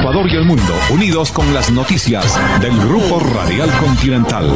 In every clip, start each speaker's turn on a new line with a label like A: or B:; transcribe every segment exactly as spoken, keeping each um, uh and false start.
A: Ecuador y el mundo, unidos con las noticias del Grupo Radial Continental.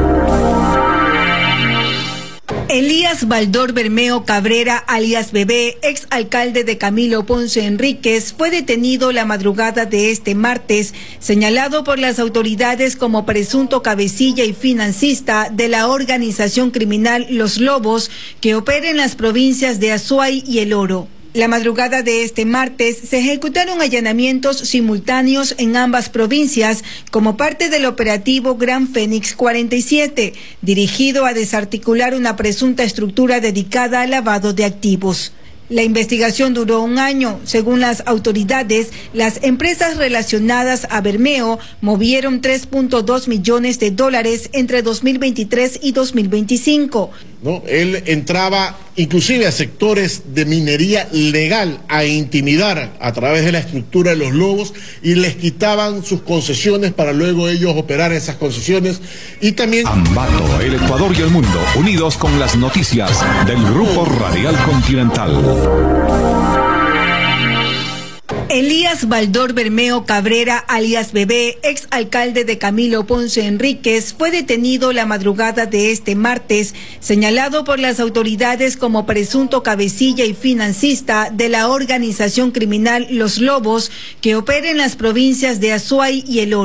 B: Elías Baldor Bermeo Cabrera, alias Bebé, ex alcalde de Camilo Ponce Enríquez, fue detenido la madrugada de este martes, señalado por las autoridades como presunto cabecilla y financista de la organización criminal Los Lobos, que opera en las provincias de Azuay y El Oro. La madrugada de este martes se ejecutaron allanamientos simultáneos en ambas provincias como parte del operativo Gran Fénix cuarenta y siete, dirigido a desarticular una presunta estructura dedicada al lavado de activos. La investigación duró un año. Según las autoridades, las empresas relacionadas a Bermeo movieron tres punto dos millones de dólares entre dos mil veintitrés y dos mil veinticinco.
C: ¿No? Él entraba inclusive a sectores de minería legal a intimidar a través de la estructura de los lobos y les quitaban sus concesiones para luego ellos operar esas concesiones. Y también
A: Ambato, el Ecuador y el mundo, unidos con las noticias del Grupo Radial Continental.
B: Elías Baldor Bermeo Cabrera, alias Bebé, ex alcalde de Camilo Ponce Enríquez, fue detenido la madrugada de este martes, señalado por las autoridades como presunto cabecilla y financista de la organización criminal Los Lobos, que opera en las provincias de Azuay y El Oro.